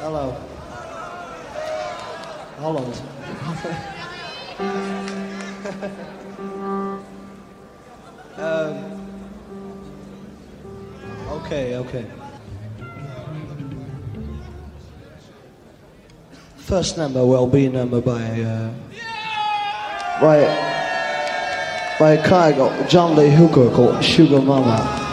Hello. Holland. Okay. First number will be number by a guy called John Lee Hooker called Sugar Mama.